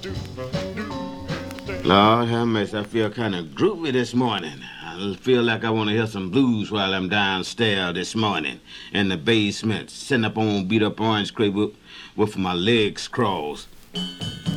Lord have mercy, I feel kind of groovy this morning. I feel like I want to hear some blues while I'm downstairs this morning in the basement, sitting up on beat up orange crate with my legs crossed.